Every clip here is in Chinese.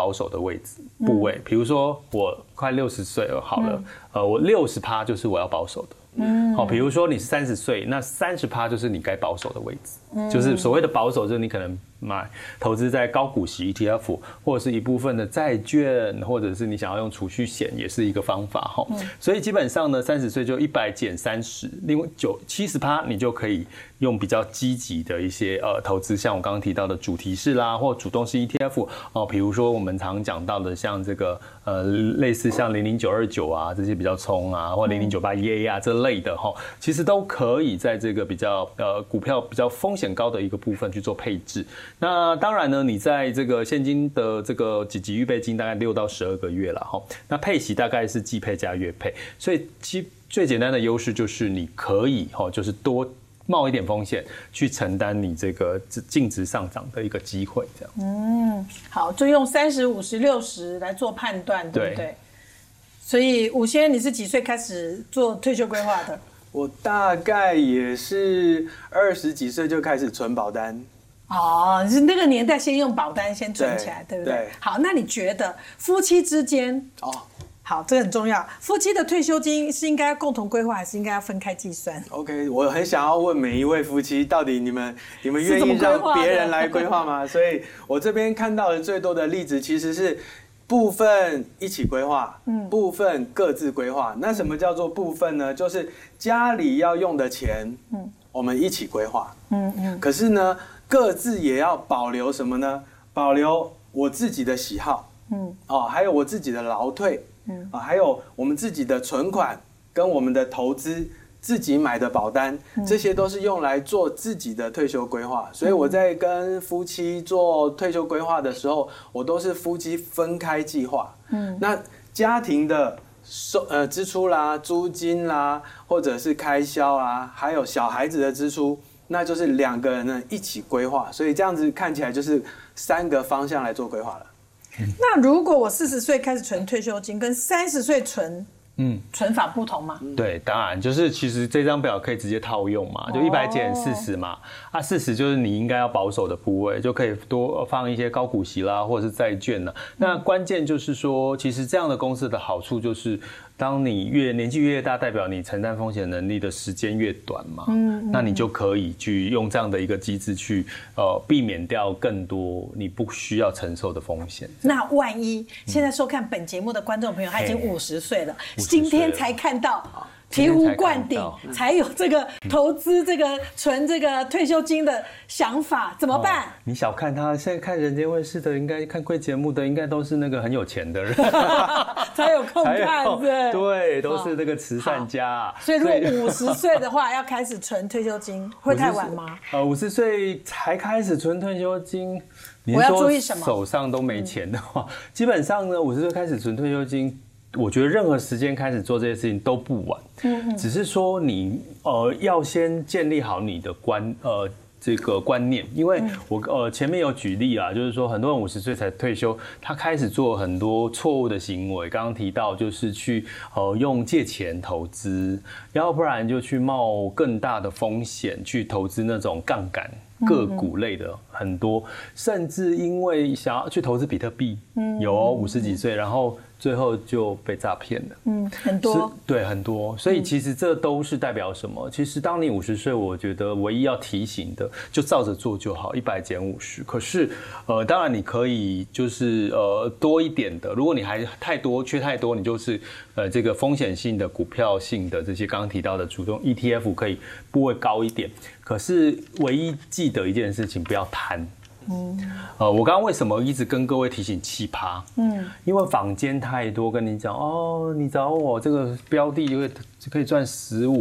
保守的部位，比如说我快60岁了，好了，我60%就是我要保守的。好，比如说你是30岁，那30%就是你该保守的位置，就是所谓的保守，就是你可能投资在高股息 ETF， 或者是一部分的债券，或者是你想要用储蓄险，也是一个方法哈。所以基本上呢，30岁就100减30，另外70%你就可以用比较积极的一些投资，像我刚刚提到的主题式啦，或主动式 ETF 哦，比如说我们常讲到的像这个类似像00929啊这些比较冲啊，或00981A 啊这类的哈，其实都可以在这个比较股票比较风险高的一个部分去做配置。那当然呢，你在这个现金的这个紧急预备金大概6到12个月了哈，那配息大概是季配加月配，所以最简单的优势就是你可以就是多冒一点风险去承担你这个净值上涨的一个机会，这样。 好，就用30、50、60来做判断，对不对？所以武先你是几岁开始做退休规划的？ 我大概也是20几岁就开始存保单。 哦，你是那个年代先用保单先存起来， 对不对？好，那你觉得夫妻之间好，这个很重要。夫妻的退休金是应该共同规划，还是应该要分开计算 ？OK， 我很想要问每一位夫妻，到底你们愿意让别人来规划吗？所以我这边看到的最多的例子其实是部分一起规划，部分各自规划。那什么叫做部分呢？就是家里要用的钱，我们一起规划，可是呢，各自也要保留什么呢？保留我自己的喜好，还有我自己的劳退。还有我们自己的存款跟我们的投资，自己买的保单，这些都是用来做自己的退休规划。所以我在跟夫妻做退休规划的时候，我都是夫妻分开计划。那家庭的支出啦、租金啦，或者是开销啊，还有小孩子的支出，那就是2个人呢一起规划。所以这样子看起来就是3个方向来做规划了。 那如果我40岁开始存退休金，跟30岁存法不同吗？ 对，当然就是其实这张表可以直接套用嘛，就100减40嘛，40就是你应该要保守的部位，就可以多放一些高股息啦，或者是债券啦。那关键就是说，其实这样的公司的好处就是，当你年纪越大，代表你承担风险能力的时间越短嘛，那你就可以去用这样的一个机制去避免掉更多你不需要承受的风险。 那万一现在收看本节目的观众朋友他已经50岁了，今天才看到醍醐灌顶，才有这个投资这个存这个退休金的想法，怎么办？ 你小看他，现在看人间卫视的，应该看贵节目的，应该都是那个很有钱的人， 才有空看， 对，都是这个慈善家。 所以如果50岁的话，要开始存退休金，会太晚吗 ？50岁才开始存退休金， 我要注意什么？ 手上都没钱的话，基本上呢，50岁开始存退休金。我觉得任何时间开始做这些事情都不晚，只是说你要先建立好你的这个观念，因为我前面有举例啊，就是说很多人50岁才退休，他开始做很多错误的行为。刚刚提到就是去用借钱投资，要不然就去冒更大的风险去投资那种杠杆个股类的很多，甚至因为想要去投资比特币，有50几岁，然后最后就被诈骗了。 很多， 对，很多。所以其实这都是代表什么？其实当你50岁，我觉得唯一要提醒的，就照着做就好，100减50。可是当然你可以就是多一点的，如果你还缺太多，你就是这个风险性的股票性的这些刚刚提到的主动 ETF 可以部位高一点。可是唯一记得一件事情，不要贪。我刚刚为什么一直跟各位提醒7%？因为坊间太多跟你讲你找我这个标的可以赚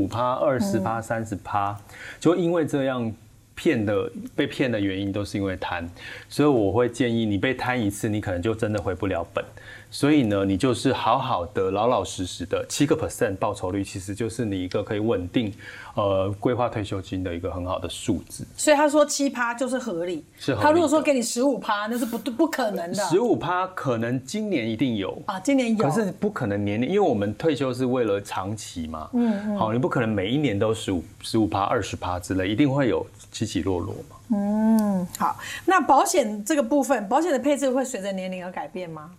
15%、20%、30%，就因为这样被骗的原因都是因为贪，所以我会建议你被贪一次，你可能就真的回不了本。所以呢，你就是好好的、老老实实的7% 报酬率，其实就是你一个可以稳定规划退休金的一个很好的数字。 所以他说7%就是合理， 是合理的。 他如果说给你15%，那是不可能的。 15%可能今年一定有啊，今年有， 可是不可能年年，因为我们退休是为了长期嘛。好，你不可能每一年都15%、20%之类，一定会有奇起落落嘛。 好，那保险这个部分，保险的配置会随着年龄而改变吗？